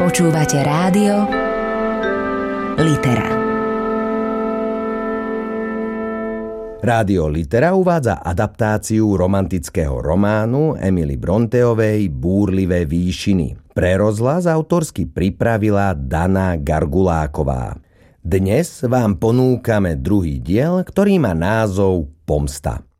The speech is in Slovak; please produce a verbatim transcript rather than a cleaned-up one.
Počúvate rádio Litera. Rádio Litera uvádza adaptáciu romantického románu Emily Bronteovej Búrlivé výšiny. Pre rozhlas autorsky pripravila Dana Garguláková. Dnes vám ponúkame druhý diel, ktorý má názov Pomsta.